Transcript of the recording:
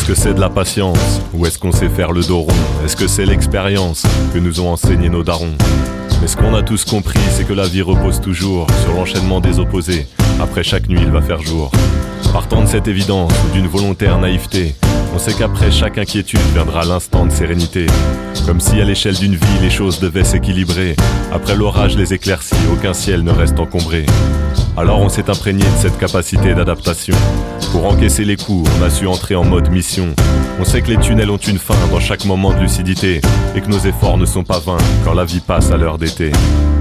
que c'est de la patience ou est-ce qu'on sait faire le dos rond? Est-ce que c'est l'expérience que nous ont enseigné nos darons? Mais ce qu'on a tous compris, c'est que la vie repose toujours sur l'enchaînement des opposés. Après chaque nuit, il va faire jour. Partant de cette évidence ou d'une volontaire naïveté, on sait qu'après chaque inquiétude viendra l'instant de sérénité. Comme si à l'échelle d'une vie, les choses devaient s'équilibrer. Après l'orage, les éclaircies, aucun ciel ne reste encombré. Alors on s'est imprégné de cette capacité d'adaptation. Pour encaisser les coups, on a su entrer en mode mission. On sait que les tunnels ont une fin dans chaque moment de lucidité et que nos efforts ne sont pas vains quand la vie passe à l'heure d'été.